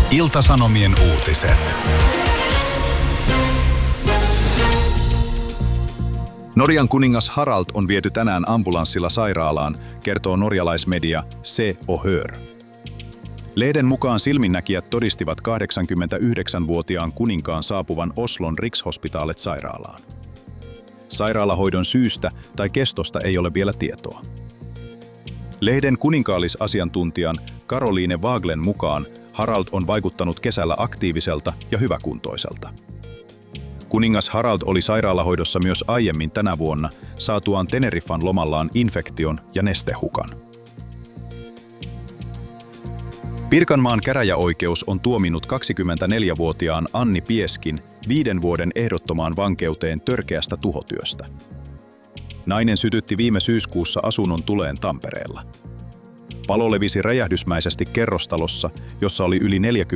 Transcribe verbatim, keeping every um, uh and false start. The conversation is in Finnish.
Ilta-Sanomien uutiset. Norjan kuningas Harald on viety tänään ambulanssilla sairaalaan, kertoo norjalaismedia Se och Hör. Lehden mukaan silminnäkijät todistivat kahdeksankymmentäyhdeksänvuotiaan kuninkaan saapuvan Oslon Rikshospitalet-sairaalaan. Sairaalahoidon syystä tai kestosta ei ole vielä tietoa. Lehden kuninkaallisasiantuntijan Caroline Waglen mukaan Harald on vaikuttanut kesällä aktiiviselta ja hyväkuntoiselta. Kuningas Harald oli sairaalahoidossa myös aiemmin tänä vuonna saatuaan Teneriffan lomallaan infektion ja nestehukan. Pirkanmaan käräjäoikeus on tuominut kaksikymmentäneljävuotiaan Anni Pieskin viiden vuoden ehdottomaan vankeuteen törkeästä tuhotyöstä. Nainen sytytti viime syyskuussa asunnon tuleen Tampereella. Palo levisi räjähdysmäisesti kerrostalossa, jossa oli yli neljäkymmentä